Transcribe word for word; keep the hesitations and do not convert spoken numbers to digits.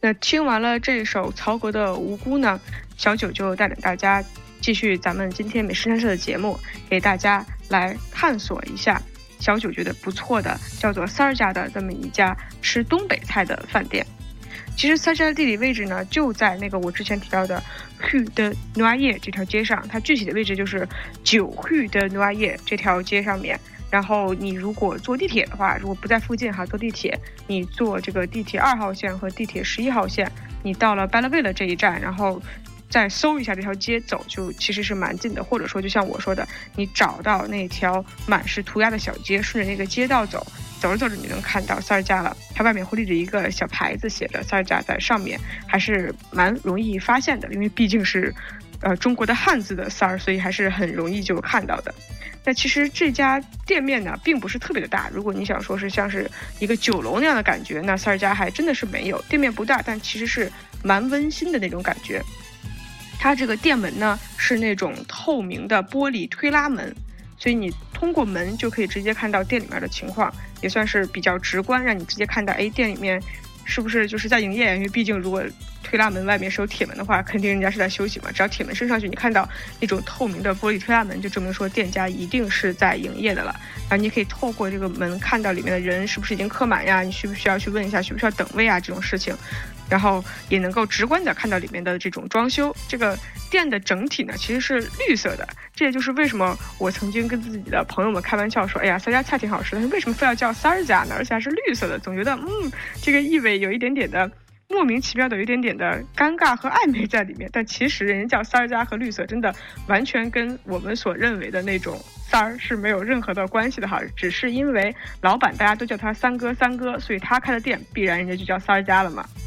那听完了这首曹格的《无辜》呢，小九就带领大家继续咱们今天美食探社的节目，给大家来探索一下小九觉得不错的叫做三儿家的这么一家吃东北菜的饭店。其实三儿家的地理位置呢，就在那个我之前提到的 Rue de Noailles 这条街上，它具体的位置就是九 Rue de Noailles 这条街上面。然后你如果坐地铁的话，如果不在附近哈，坐地铁，你坐这个地铁二号线和地铁十一号线，你到了 Belleville 这一站，然后再搜一下这条街走，就其实是蛮近的。或者说就像我说的，你找到那条满是涂鸦的小街，顺着那个街道走，走着走着你能看到三儿家了，它外面会立着一个小牌子，写着三儿家在上面，还是蛮容易发现的，因为毕竟是呃中国的汉字的三儿，所以还是很容易就看到的。那其实这家店面呢并不是特别的大，如果你想说是像是一个酒楼那样的感觉，那三儿家还真的是没有，店面不大，但其实是蛮温馨的那种感觉。它这个店门呢是那种透明的玻璃推拉门，所以你通过门就可以直接看到店里面的情况，也算是比较直观，让你直接看到哎店里面是不是就是在营业，因为毕竟如果推拉门外面是有铁门的话，肯定人家是在休息嘛，只要铁门升上去，你看到那种透明的玻璃推拉门，就证明说店家一定是在营业的了。然后你可以透过这个门看到里面的人是不是已经客满呀，你需不需要去问一下需不需要等位啊这种事情，然后也能够直观的看到里面的这种装修。这个店的整体呢其实是绿色的，这也就是为什么我曾经跟自己的朋友们开玩笑说，哎呀三家菜挺好吃的，为什么非要叫三儿家呢，而且还是绿色的，总觉得嗯这个意味有一点点的莫名其妙的有一点点的尴尬和暧昧在里面。但其实人家叫三儿家和绿色真的完全跟我们所认为的那种三儿是没有任何的关系的哈，只是因为老板大家都叫他三哥三哥，所以他开的店必然人家就叫三儿家了嘛。